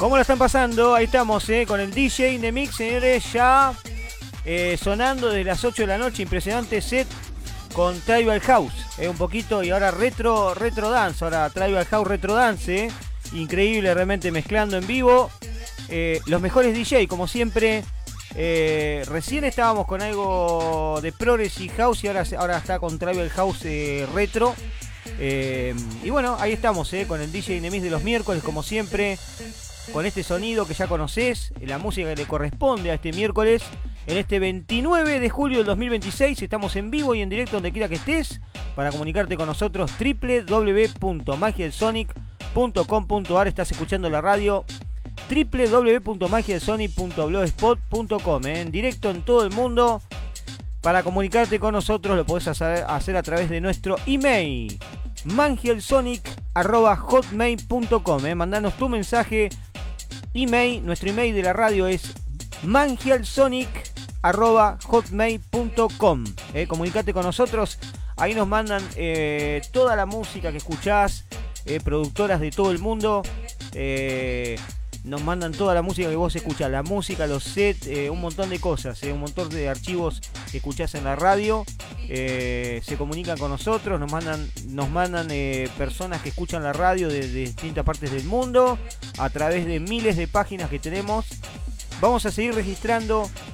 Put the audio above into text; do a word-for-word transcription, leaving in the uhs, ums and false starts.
¿Cómo la están pasando? Ahí estamos, eh, con el D J in the Mix, señores, ya eh, sonando desde las ocho de la noche. Impresionante set con Tribal House, eh, un poquito, y ahora retro, retro dance, ahora Tribal House retro dance, eh, increíble realmente mezclando en vivo. Eh, los mejores D J, como siempre. Eh, recién estábamos con algo de Progressive House y ahora, ahora está con Tribal House eh, retro. Eh, y bueno, ahí estamos, eh, con el D J in the Mix de los miércoles, como siempre, con este sonido que ya conocés, la música que le corresponde a este miércoles, en este veintinueve de julio del dos mil veintiséis. Estamos en vivo y en directo donde quiera que estés. Para comunicarte con nosotros, doble u doble u doble u punto magia del sonic punto com punto a r. Estás escuchando la radio, doble u doble u doble u punto magia del sonic punto blogspot punto com, eh, en directo en todo el mundo. Para comunicarte con nosotros lo podés hacer, hacer a través de nuestro email, mangielsonic arroba hotmail punto com. Eh. Mandanos tu mensaje, email. Nuestro email de la radio es mangielsonic arroba hotmail punto com. Eh. Comunicate con nosotros. Ahí nos mandan eh, toda la música que escuchás, eh, productoras de todo el mundo. Eh, Nos mandan toda la música que vos escuchás, la música, los sets, eh, un montón de cosas, eh, un montón de archivos que escuchás en la radio. Eh, se comunican con nosotros, nos mandan, nos mandan eh, personas que escuchan la radio de, de distintas partes del mundo a través de miles de páginas que tenemos. Vamos a seguir registrando